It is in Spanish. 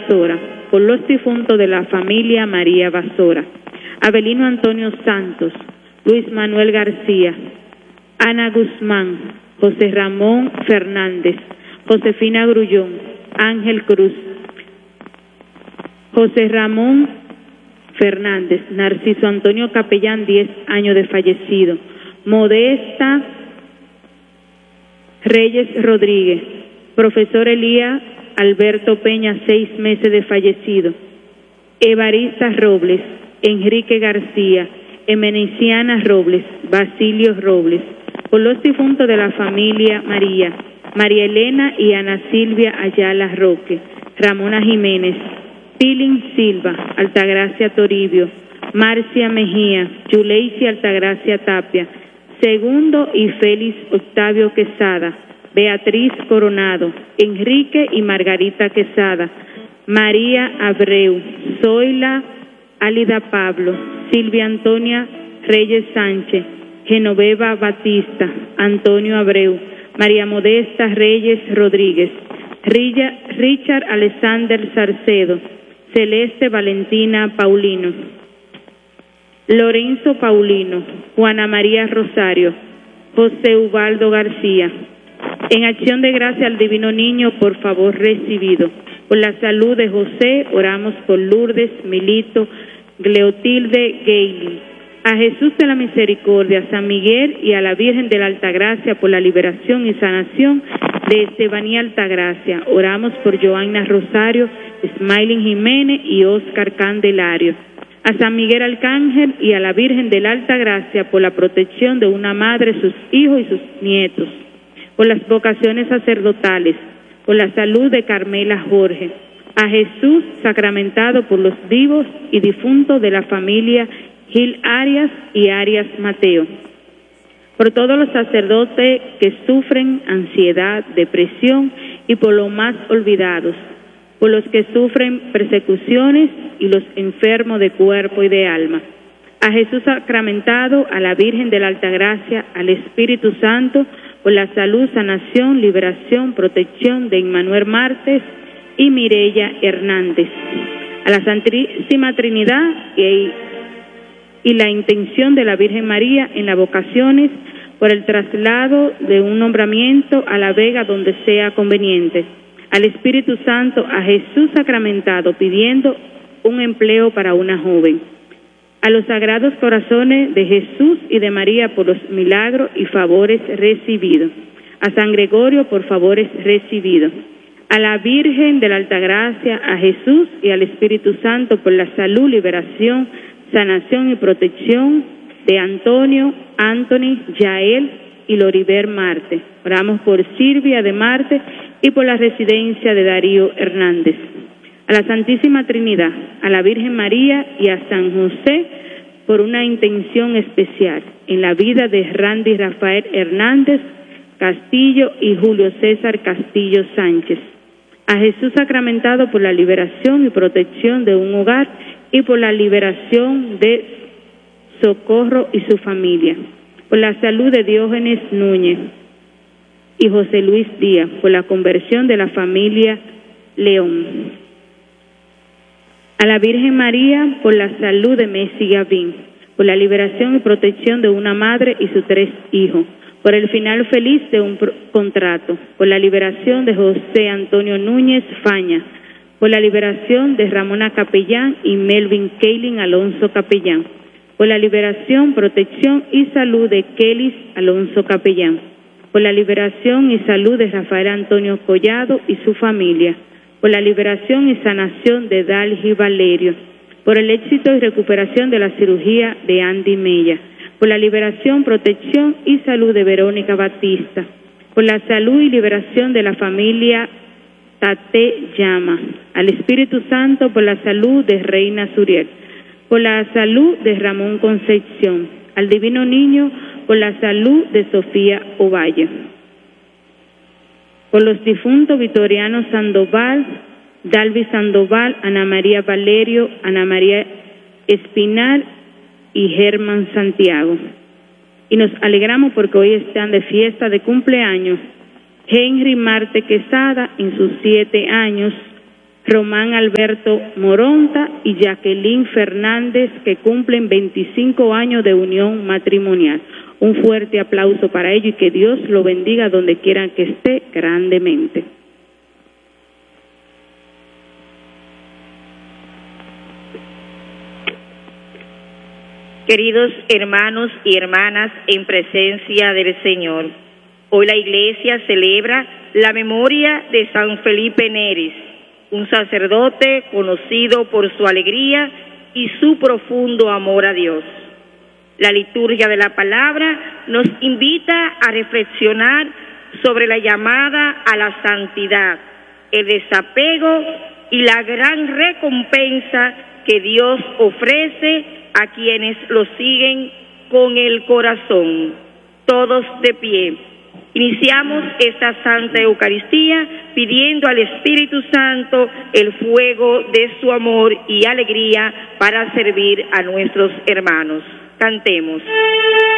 Basora, por los difuntos de la familia María Basora, Abelino Antonio Santos, Luis Manuel García, Ana Guzmán, José Ramón Fernández, Josefina Grullón, Ángel Cruz, José Ramón Fernández, Narciso Antonio Capellán, 10 años de fallecido, Modesta Reyes Rodríguez, profesor Elías Alberto Peña, 6 meses de fallecido, Evarista Robles, Enrique García, Emeniciana Robles, Basilio Robles, por los difuntos de la familia María, María Elena y Ana Silvia Ayala Roque, Ramona Jiménez, Pilín Silva, Altagracia Toribio, Marcia Mejía, Yuleisi Altagracia Tapia, Segundo y Félix Octavio Quesada, Beatriz Coronado, Enrique y Margarita Quesada, María Abreu, Zoila Álida Pablo, Silvia Antonia Reyes Sánchez, Genoveva Batista, Antonio Abreu, María Modesta Reyes Rodríguez, Richard Alexander Sarcedo, Celeste Valentina Paulino, Lorenzo Paulino, Juana María Rosario, José Ubaldo García. En acción de gracia al Divino Niño, por favor recibido. Por la salud de José, oramos por Lourdes, Milito, Gleotilde, Gailin. A Jesús de la Misericordia, San Miguel y a la Virgen de la Altagracia por la liberación y sanación de Estebanía Altagracia. Oramos por Joanna Rosario, Smiling Jiménez y Oscar Candelario. A San Miguel Arcángel y a la Virgen de la Altagracia por la protección de una madre, sus hijos y sus nietos. Por las vocaciones sacerdotales, por la salud de Carmela Jorge. A Jesús sacramentado por los vivos y difuntos de la familia Gil Arias y Arias Mateo, por todos los sacerdotes que sufren ansiedad, depresión y por los más olvidados, por los que sufren persecuciones y los enfermos de cuerpo y de alma. A Jesús sacramentado, a la Virgen de la Altagracia, al Espíritu Santo, por la salud, sanación, liberación, protección de Immanuel Martes y Mireya Hernández. A la Santísima Trinidad y la intención de la Virgen María en las vocaciones por el traslado de un nombramiento a La Vega donde sea conveniente. Al Espíritu Santo, a Jesús sacramentado pidiendo un empleo para una joven. A los sagrados corazones de Jesús y de María por los milagros y favores recibidos. A San Gregorio por favores recibidos. A la Virgen de la Altagracia, a Jesús y al Espíritu Santo por la salud, liberación, sanación y protección de Antonio, Anthony, Yael y Loriber Marte. Oramos por Silvia de Marte y por la residencia de Darío Hernández. A la Santísima Trinidad, a la Virgen María y a San José por una intención especial en la vida de Randy Rafael Hernández Castillo y Julio César Castillo Sánchez. A Jesús sacramentado por la liberación y protección de un hogar y por la liberación de Socorro y su familia. Por la salud de Diógenes Núñez y José Luis Díaz, por la conversión de la familia León. A la Virgen María por la salud de Messi Gavín, por la liberación y protección de una madre y sus 3 hijos, por el final feliz de un contrato, por la liberación de José Antonio Núñez Faña, por la liberación de Ramona Capellán y Melvin Keilin Alonso Capellán, por la liberación, protección y salud de Kelis Alonso Capellán, por la liberación y salud de Rafael Antonio Collado y su familia, por la liberación y sanación de Dalgi Valerio, por el éxito y recuperación de la cirugía de Andy Mella, por la liberación, protección y salud de Verónica Batista, por la salud y liberación de la familia Tate Llama, al Espíritu Santo por la salud de Reina Suriel, por la salud de Ramón Concepción, al Divino Niño por la salud de Sofía Ovalle. Por los difuntos Vitoriano Sandoval, Dalvi Sandoval, Ana María Valerio, Ana María Espinal y Germán Santiago. Y nos alegramos porque hoy están de fiesta de cumpleaños Henry Marte Quesada en sus 7 años, Román Alberto Moronta y Jacqueline Fernández, que cumplen 25 años de unión matrimonial. Un fuerte aplauso para ellos y que Dios lo bendiga donde quiera que esté grandemente. Queridos hermanos y hermanas en presencia del Señor, hoy la Iglesia celebra la memoria de San Felipe Neris, un sacerdote conocido por su alegría y su profundo amor a Dios. La liturgia de la palabra nos invita a reflexionar sobre la llamada a la santidad, el desapego y la gran recompensa que Dios ofrece a quienes lo siguen con el corazón. Todos de pie. Iniciamos esta Santa Eucaristía pidiendo al Espíritu Santo el fuego de su amor y alegría para servir a nuestros hermanos. Cantemos.